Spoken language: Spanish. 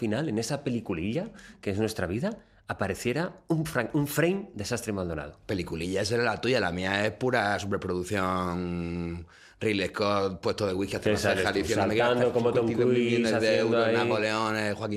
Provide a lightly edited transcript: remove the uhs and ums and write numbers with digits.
final, en esa peliculilla que es nuestra vida, apareciera un frame de Sastre y Maldonado. Peliculilla, esa era la tuya, la mía es pura superproducción. Ridley Scott, puesto de whisky hace una ceja, diciendo saltando como Tom Cruise, millones de euros, ahí. Napoleón, Joaquín